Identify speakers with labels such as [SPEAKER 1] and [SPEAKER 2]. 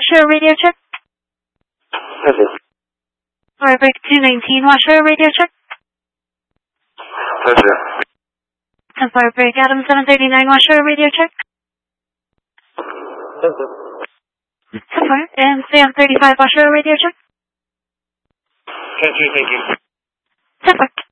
[SPEAKER 1] washer radio check.
[SPEAKER 2] Perfect.
[SPEAKER 1] Firebreak 219 washer radio check.
[SPEAKER 2] Pleasure.
[SPEAKER 1] And Firebreak Adam 739 washer radio check. And Sam 35 washer radio check.
[SPEAKER 2] Thank you.
[SPEAKER 1] Super.